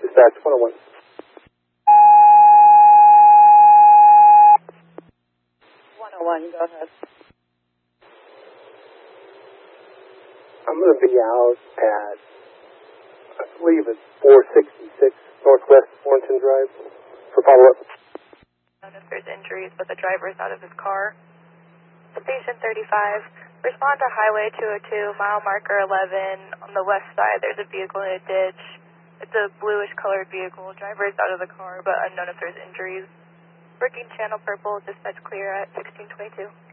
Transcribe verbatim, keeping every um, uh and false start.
Dispatch one oh one. one oh one, go ahead. I'm going to be out at, I believe it's four sixty-six Northwest Warrenton Drive for follow-up. I don't know if there's injuries, but the driver is out of his car. Station thirty-five, respond to Highway two oh two, mile marker eleven. On the west side, there's a vehicle in a ditch. It's a bluish-colored vehicle. Driver is out of the car, but unknown if there's injuries. Working channel purple, dispatch clear at sixteen twenty-two.